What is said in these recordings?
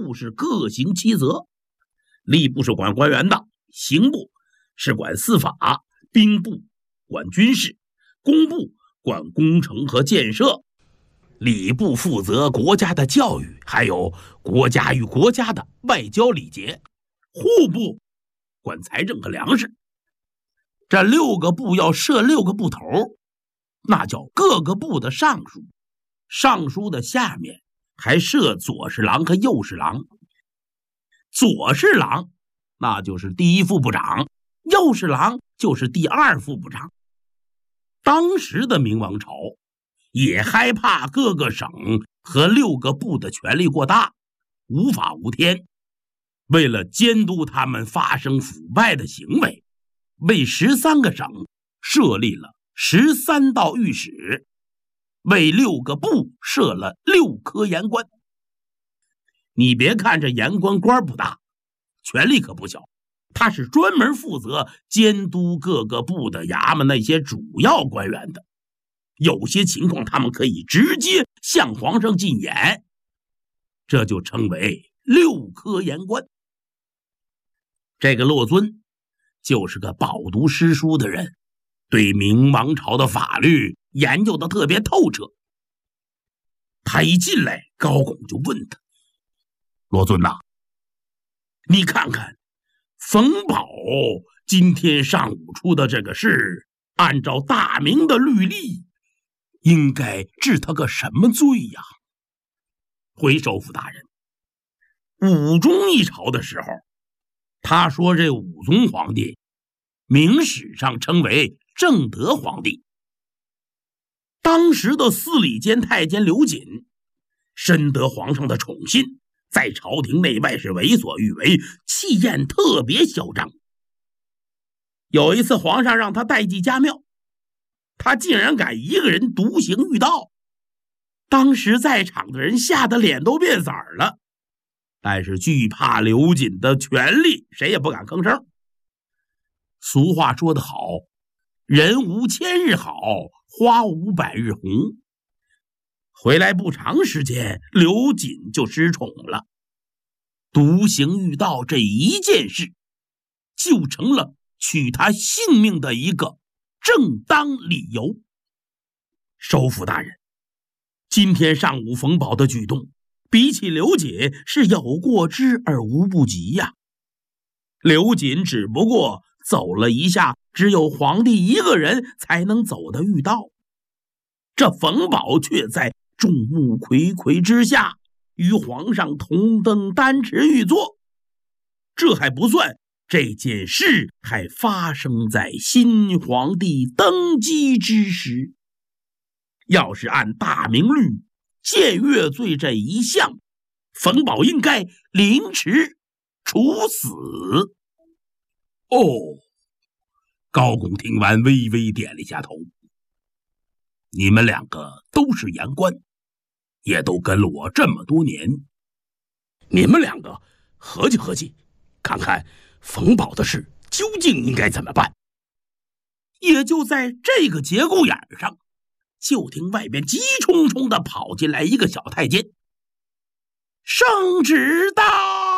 部是各行其责，吏部是管官员的，刑部是管司法，兵部管军事，工部管工程和建设，礼部负责国家的教育，还有国家与国家的外交礼节，户部管财政和粮食。这6个部要设6个部头，那叫各个部的尚书，尚书的下面还设左侍郎和右侍郎。左侍郎那就是第1副部长，右侍郎就是第2副部长。当时的明王朝也害怕各个省和6个部的权力过大，无法无天。为了监督他们发生腐败的行为，为13个省设立了13道御史，为6个部设了6科言官。你别看这言官官不大，权力可不小，他是专门负责监督各个部的衙门那些主要官员的。有些情况他们可以直接向皇上进言，这就称为6科言官。这个骆遵就是个饱读诗书的人，对明王朝的法律研究得特别透彻。他一进来，高拱就问他：骆遵呐，你看看冯保今天上午出的这个事，按照大明的律例，应该治他个什么罪呀？回首府大人，武宗一朝的时候，他说这武宗皇帝明史上称为正德皇帝。当时的司礼监太监刘瑾深得皇上的宠信，在朝廷内外是为所欲为，气焰特别嚣张。有一次皇上让他代祭家庙，他竟然敢一个人独行御道，当时在场的人吓得脸都变色了，但是惧怕刘瑾的权力，谁也不敢吭声。俗话说得好，人无千日好，花无百日红。回来不长时间，刘瑾就失宠了，独行御道这一件事就成了取他性命的一个正当理由。首府大人，今天上午冯保的举动比起刘瑾是有过之而无不及呀。刘瑾只不过走了一下只有皇帝一个人才能走的御道，这冯保却在众目睽睽之下与皇上同登丹池御座。这还不算，这件事还发生在新皇帝登基之时。要是按大明律僭越罪这一项，冯保应该凌迟处死。哦，高拱听完微微点了一下头。你们2个都是言官，也都跟了我这么多年，你们2个合计合计，看看冯保的事究竟应该怎么办。也就在这个节骨眼上，就听外边急冲冲地跑进来一个小太监。圣旨到！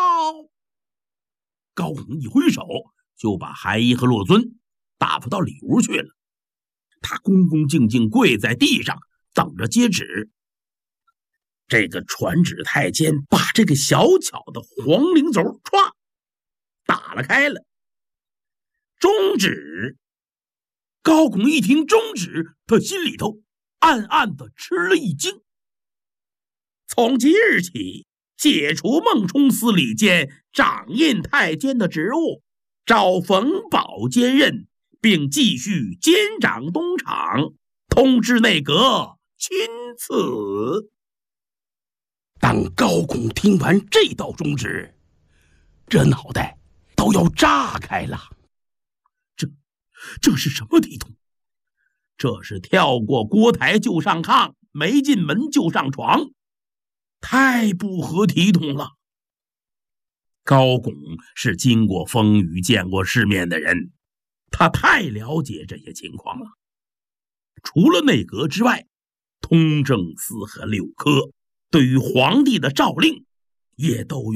高拱一挥手，就把韩一和骆遵打发到里屋去了。他恭恭敬敬跪在地上，等着接旨。这个传旨太监把这个小巧的黄绫轴歘打了开了。中旨。高拱一听中旨，他心里头暗暗的吃了一惊。从即日起，解除孟冲司礼监掌印太监的职务，召冯保兼任，并继续监掌东厂，通知内阁钦此。当高拱听完这道中旨，这脑袋都要炸开了。这是什么体统？这是跳过锅台就上炕，没进门就上床，太不合体统了。高拱是经过风雨见过世面的人，他太了解这些情况了。除了内阁之外，通政司和6科对于皇帝的诏令也都有